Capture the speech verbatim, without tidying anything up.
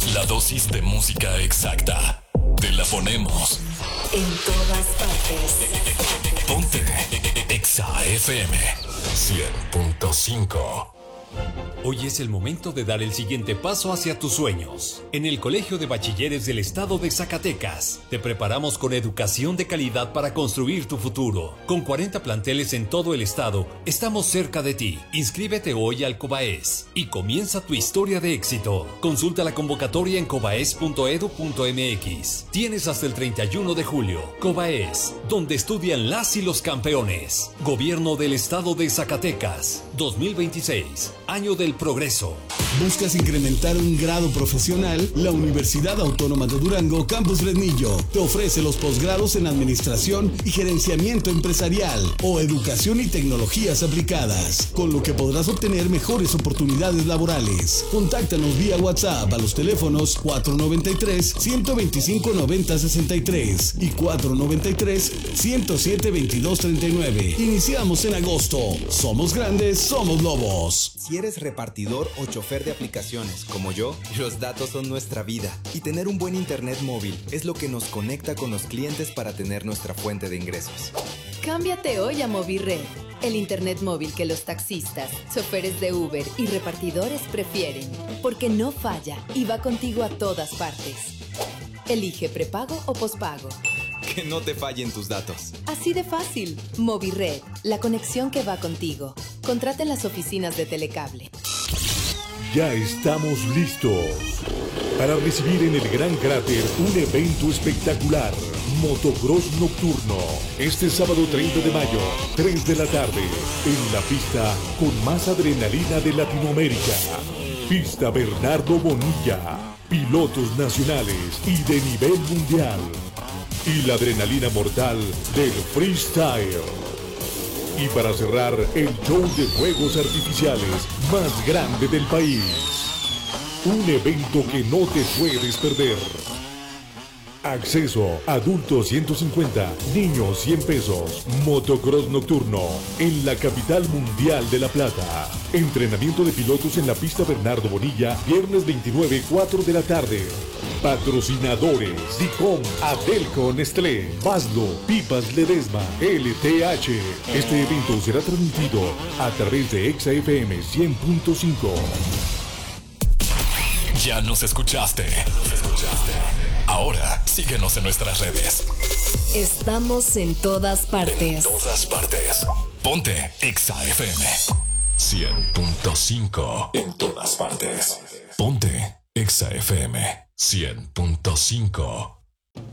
La dosis de música exacta. Te la ponemos en todas partes. Ponte Exa F M cien punto cinco. Hoy es el momento de dar el siguiente paso hacia tus sueños. En el Colegio de Bachilleres del Estado de Zacatecas, te preparamos con educación de calidad para construir tu futuro. Con cuarenta planteles en todo el estado, estamos cerca de ti. Inscríbete hoy al Cobaes y comienza tu historia de éxito. Consulta la convocatoria en cobaes punto edu punto mx. Tienes hasta el treinta y uno de julio. Cobaes, donde estudian las y los campeones. Gobierno del Estado de Zacatecas, dos mil veintiséis. Año del progreso. ¿Buscas incrementar un grado profesional? La Universidad Autónoma de Durango, Campus Fresnillo, te ofrece los posgrados en Administración y Gerenciamiento Empresarial o Educación y Tecnologías Aplicadas, con lo que podrás obtener mejores oportunidades laborales. Contáctanos vía WhatsApp a los teléfonos cuatro noventa y tres, ciento veinticinco, noventa sesenta y tres y cuatro noventa y tres, ciento siete, veintidós treinta y nueve. Iniciamos en agosto. Somos grandes, somos lobos. Si eres repartidor o chofer de aplicaciones, como yo, los datos son nuestra vida. Y tener un buen internet móvil es lo que nos conecta con los clientes para tener nuestra fuente de ingresos. Cámbiate hoy a Movirred, el internet móvil que los taxistas, choferes de Uber y repartidores prefieren, porque no falla y va contigo a todas partes. Elige prepago o pospago. Que no te fallen tus datos. Así de fácil. Movirred, la conexión que va contigo. Contrata en las oficinas de Telecable. Ya estamos listos para recibir en el Gran Cráter un evento espectacular. Motocross nocturno. Este sábado treinta de mayo, tres de la tarde, en la pista con más adrenalina de Latinoamérica. Pista Bernardo Bonilla. Pilotos nacionales y de nivel mundial. Y la adrenalina mortal del freestyle. Y para cerrar, el show de fuegos artificiales más grande del país. Un evento que no te puedes perder. Acceso, adultos ciento cincuenta, niños cien pesos. Motocross nocturno, en la capital mundial de La Plata. Entrenamiento de pilotos en la pista Bernardo Bonilla, viernes veintinueve, cuatro de la tarde. Patrocinadores: Dicom, Adelco, Nestlé, Baslo, Pipas Ledesma, L T H. Este evento será transmitido a través de Exa F M cien punto cinco. Ya nos escuchaste. Nos escuchaste. Ahora síguenos en nuestras redes. Estamos en todas partes. En todas partes. Ponte Exa F M cien punto cinco. En todas partes. Ponte Exa F M cien punto cinco.